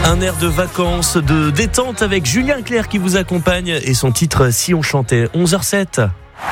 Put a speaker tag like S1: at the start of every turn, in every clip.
S1: Un air de vacances, de détente avec Julien Clerc qui vous accompagne et son titre Si on chantait. 11h07.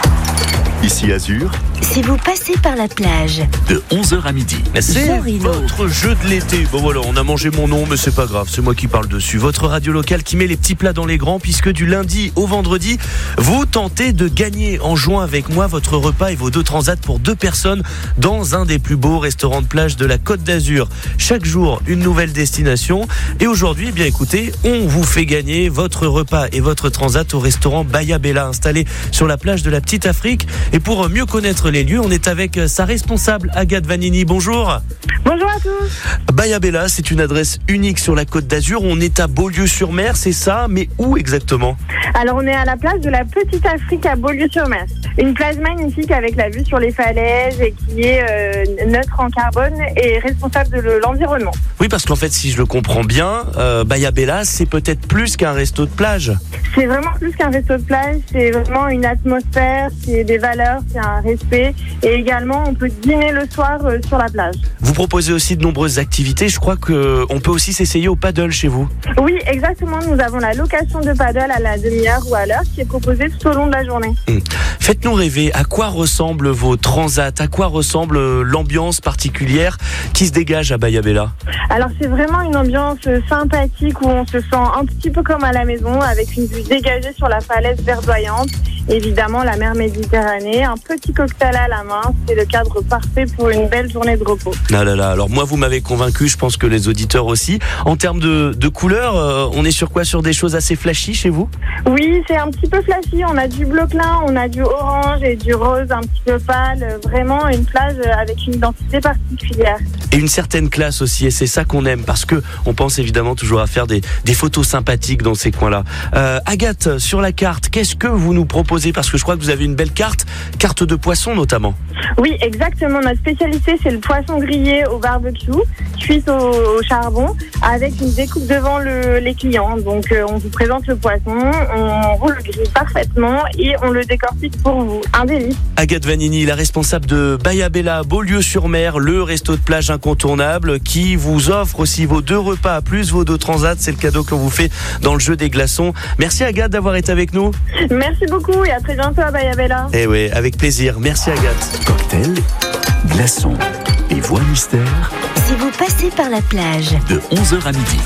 S2: Ici Azur,
S3: Si vous passez par la plage,
S2: de 11h à midi.
S1: C'est
S3: Zorino.
S1: votre jeu de l'été. Bon voilà, on a mangé mon nom, mais c'est pas grave, c'est moi qui parle dessus. Votre radio locale qui met les petits plats dans les grands, puisque du lundi au vendredi, vous tentez de gagner en jouant avec moi votre repas et vos 2 transats pour 2 personnes dans un des plus beaux restaurants de plage de la Côte d'Azur. Chaque jour, une nouvelle destination. Et aujourd'hui, eh bien écoutez, on vous fait gagner votre repas et votre transat au restaurant Bahia Bella, installé sur la plage de la Petite Afrique. Et pour mieux connaître les lieux, on est avec sa responsable, Agathe Vanini. Bonjour.
S4: Bonjour à tous.
S1: Bahia Bella, c'est une adresse unique sur la Côte d'Azur. On est à Beaulieu-sur-Mer, c'est ça? Mais où exactement?
S4: Alors on est à la plage de la Petite Afrique à Beaulieu-sur-Mer. Une plage magnifique avec la vue sur les falaises et qui est neutre en carbone et responsable de l'environnement.
S1: Oui, parce qu'en fait, si je le comprends bien, Bahia Bella, c'est peut-être plus qu'un resto de plage.
S4: C'est vraiment plus qu'un resto de plage, c'est vraiment une atmosphère, c'est des valeurs, c'est un respect. Et également, on peut dîner le soir sur la plage.
S1: Vous proposez aussi de nombreuses activités. Je crois qu'on peut aussi s'essayer au paddle chez vous.
S4: Oui, exactement. Nous avons la location de paddle à la demi-heure ou à l'heure qui est proposée tout au long de la journée.
S1: Faites-nous rêver. À quoi ressemblent vos transats? À quoi ressemble l'ambiance particulière qui se dégage à Bahia Bella?
S4: Alors c'est vraiment une ambiance sympathique où on se sent un petit peu comme à la maison avec une vue dégagée sur la falaise verdoyante. Évidemment la mer Méditerranée, un petit cocktail à la main, c'est le cadre parfait pour une belle journée de repos.
S1: Ah là là, alors moi vous m'avez convaincu, je pense que les auditeurs aussi. En termes de couleurs, on est sur quoi? Sur des choses assez flashy chez vous?
S4: Oui, c'est un petit peu flashy, on a du bleu clair, on a du orange et du rose un petit peu pâle, vraiment une plage avec une identité particulière.
S1: Et une certaine classe aussi, et c'est ça qu'on aime, parce que on pense évidemment toujours à faire des photos sympathiques dans ces coins-là. Agathe, sur la carte, qu'est-ce que vous nous proposez? Parce que je crois que vous avez une belle carte de poisson notamment.
S4: Oui, exactement. Notre spécialité, c'est le poisson grillé au barbecue, cuit au charbon, avec une découpe devant les clients. Donc, on vous présente le poisson, on vous le grille parfaitement et on le décortique pour vous. Un délice.
S1: Agathe Vanini, la responsable de Bahia Bella, Beaulieu-sur-Mer, le resto de plage incontournable qui vous offre aussi vos 2 repas plus vos 2 transats. C'est le cadeau qu'on vous fait dans le jeu des glaçons. Merci Agathe d'avoir été avec nous.
S4: Merci beaucoup et à très bientôt à Bahia Bella.
S1: Eh oui, avec plaisir. Merci Agathe.
S2: Cocktail, glaçons et voix mystère,
S3: si vous passez par la plage,
S2: de 11h à midi.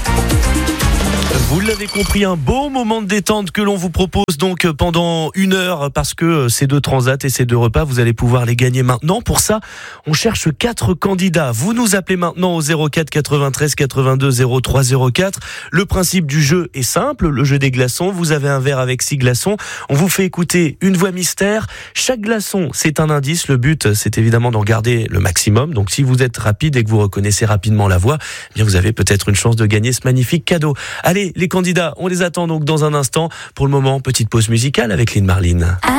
S1: Vous l'avez compris, un beau moment de détente que l'on vous propose donc pendant 1 heure, parce que ces 2 transats et ces 2 repas, vous allez pouvoir les gagner maintenant. Pour ça, on cherche 4 candidats. Vous nous appelez maintenant au 04 93 82 03 04. Le principe du jeu est simple, le jeu des glaçons. Vous avez un verre avec 6 glaçons. On vous fait écouter une voix mystère. Chaque glaçon, c'est un indice. Le but, c'est évidemment d'en garder le maximum. Donc si vous êtes rapide et que vous reconnaissez rapidement la voix, eh bien vous avez peut-être une chance de gagner ce magnifique cadeau. Allez, les candidats, on les attend donc dans un instant. Pour le moment, petite pause musicale avec Lynn Marlin.